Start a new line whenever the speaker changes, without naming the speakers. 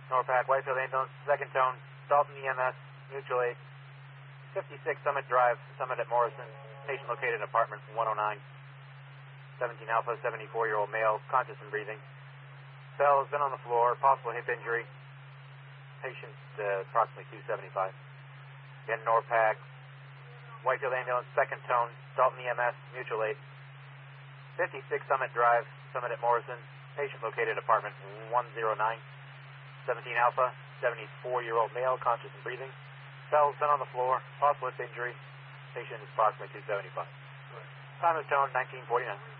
Norpac, Whitefield Ambulance, second tone, Dalton EMS, mutual aid, 56 Summit Drive, Summit at Morrison, patient located in apartment 109, 17 Alpha, 74-year-old male, conscious and breathing. Cell has been on the floor, possible hip injury, patient approximately 275. Again, Norpac, Whitefield Ambulance, second tone, Dalton EMS, mutual aid, 56 Summit Drive, Summit at Morrison, patient located at apartment 109, 17 Alpha, 74-year-old male, conscious and breathing. Cell's been on the floor, possible hip injury, patient is approximately 275. Time is tone 1949.